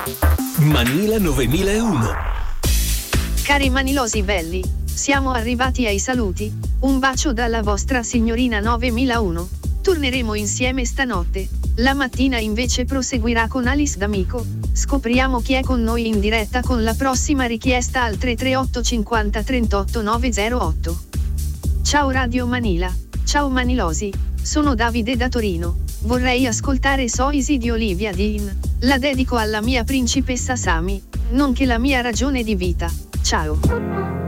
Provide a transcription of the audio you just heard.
Manila 9001. Cari manilosi belli, siamo arrivati ai saluti. Un bacio dalla vostra signorina 9001. Torneremo insieme stanotte. La mattina invece proseguirà con Alice D'Amico. Scopriamo chi è con noi in diretta con la prossima richiesta al 338 50 38 908. Ciao Radio Manila. Ciao manilosi. Sono Davide da Torino. Vorrei ascoltare So Easy di Olivia Dean. La dedico alla mia principessa Sami, nonché la mia ragione di vita. Ciao.